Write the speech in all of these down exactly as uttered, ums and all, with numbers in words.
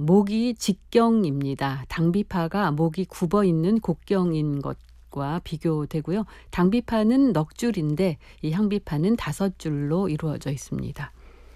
목이 직경입니다. 당비파가 목이 굽어 있는 곡경인 것과 비교되고요. 당비파는 넉 줄인데 이 향비파는 다섯 줄로 이루어져 있습니다.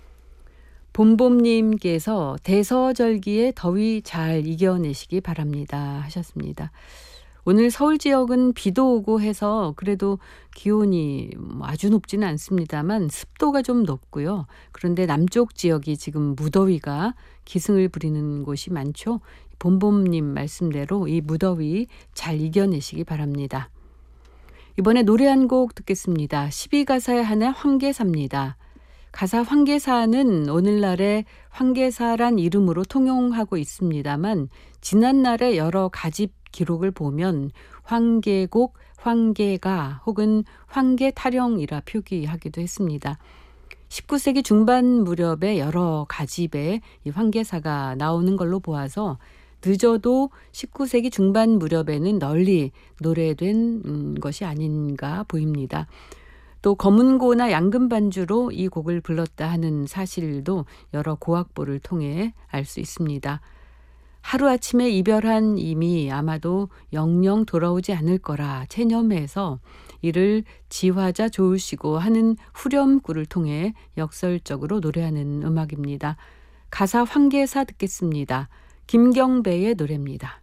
봄봄님께서 대서절기에 더위 잘 이겨내시기 바랍니다 하셨습니다. 오늘 서울 지역은 비도 오고 해서 그래도 기온이 아주 높지는 않습니다만 습도가 좀 높고요. 그런데 남쪽 지역이 지금 무더위가 기승을 부리는 곳이 많죠. 봄봄님 말씀대로 이 무더위 잘 이겨내시기 바랍니다. 이번에 노래 한 곡 듣겠습니다. 십이 가사의 하나 황계사입니다. 가사 황계사는 오늘날의 황계사란 이름으로 통용하고 있습니다만 지난날의 여러 가집 기록을 보면 황계곡, 황계가 혹은 황계타령이라 표기하기도 했습니다. 십구 세기 중반 무렵에 여러 가집에 이 황계사가 나오는 걸로 보아서 늦어도 십구 세기 중반 무렵에는 널리 노래된 것이 아닌가 보입니다. 또 검은고나 양금반주로 이 곡을 불렀다 하는 사실도 여러 고악보를 통해 알 수 있습니다. 하루아침에 이별한 이미 아마도 영영 돌아오지 않을 거라 체념해서 이를 지화자 좋으시고 하는 후렴구를 통해 역설적으로 노래하는 음악입니다. 가사 황계사 듣겠습니다. 김경배의 노래입니다.